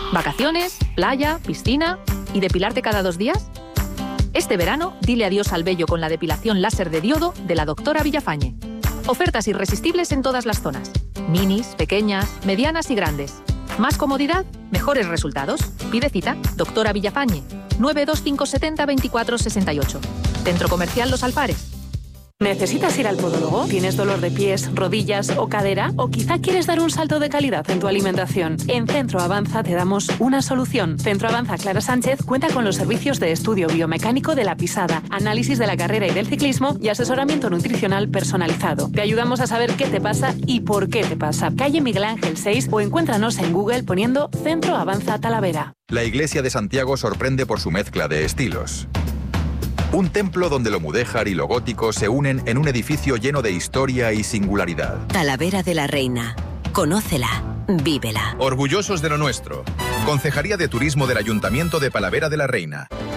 ¿Vacaciones, playa, piscina y depilarte cada 2 días? Este verano, dile adiós al vello con la depilación láser de diodo de la doctora Villafañe. Ofertas irresistibles en todas las zonas. Minis, pequeñas, medianas y grandes. Más comodidad, mejores resultados. Pide cita, doctora Villafañe, 92570 2468. Centro Comercial Los Alfares. ¿Necesitas ir al podólogo? ¿Tienes dolor de pies, rodillas o cadera? ¿O quizá quieres dar un salto de calidad en tu alimentación? En Centro Avanza te damos una solución. Centro Avanza Clara Sánchez cuenta con los servicios de estudio biomecánico de la pisada, análisis de la carrera y del ciclismo y asesoramiento nutricional personalizado. Te ayudamos a saber qué te pasa y por qué te pasa. Calle Miguel Ángel 6 o encuéntranos en Google poniendo Centro Avanza Talavera. La Iglesia de Santiago sorprende por su mezcla de estilos. Un templo donde lo mudéjar y lo gótico se unen en un edificio lleno de historia y singularidad. Talavera de la Reina. Conócela, vívela. Orgullosos de lo nuestro. Concejalía de Turismo del Ayuntamiento de Talavera de la Reina.